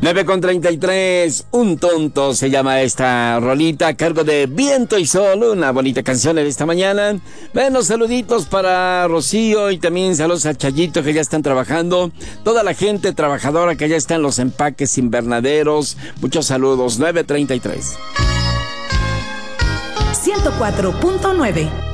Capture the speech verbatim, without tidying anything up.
nueve con treinta y tres, Un Tonto se llama esta rolita, a cargo de Viento y Sol, una bonita canción en esta mañana. Bueno, saluditos para Rocío y también saludos a Chayito que ya están trabajando. Toda la gente trabajadora que ya está en los empaques invernaderos. Muchos saludos, nueve treinta y tres. ciento cuatro punto nueve